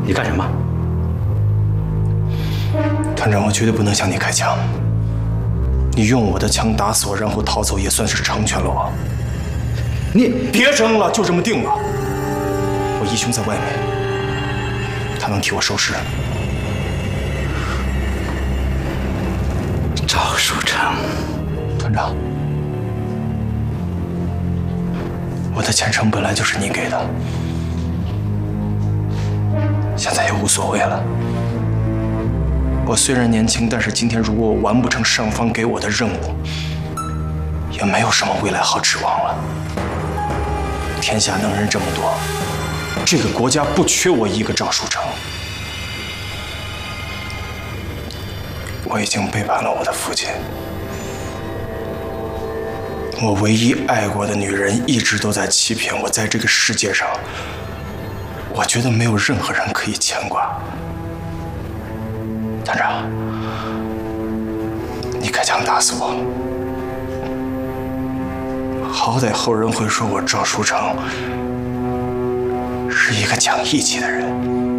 你干什么？ 团长，我绝对不能向你开枪。你用我的枪打死我，然后逃走，也算是成全了我。 你别争了，就这么定了。我义兄在外面，他能替我收尸。 赵书成， 团长，我的前程本来就是你给的，现在也无所谓了。我虽然年轻，但是今天如果我完不成上方给我的任务，也没有什么未来好指望了。天下能人这么多，这个国家不缺我一个赵书成。我已经背叛了我的父亲，我唯一爱过的女人一直都在欺骗我，在这个世界上，我觉得没有任何人可以牵挂。团长，你开枪打死我，好歹后人会说我赵书成是一个讲义气的人。